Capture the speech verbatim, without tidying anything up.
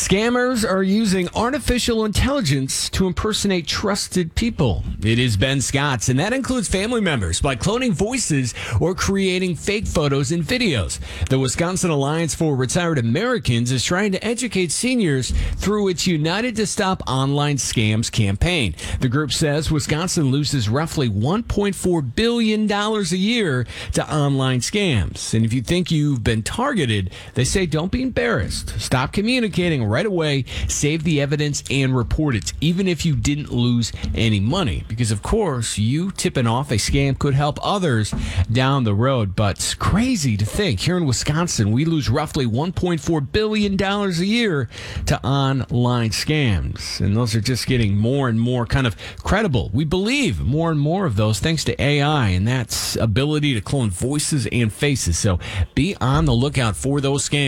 Scammers are using artificial intelligence to impersonate trusted people. It is Ben Scott's, and that includes family members by cloning voices or creating fake photos and videos. The Wisconsin Alliance for Retired Americans is trying to educate seniors through its United to Stop Online Scams campaign. The group says Wisconsin loses roughly one point four billion dollars a year to online scams. And if you think you've been targeted, they say don't be embarrassed. Stop communicating right away, save the evidence, and report it, even if you didn't lose any money. Because, of course, you tipping off a scam could help others down the road. But it's crazy to think here in Wisconsin, we lose roughly one point four billion dollars a year to online scams. And those are just getting more and more kind of credible. We believe more and more of those thanks to A I and that's ability to clone voices and faces. So be on the lookout for those scams.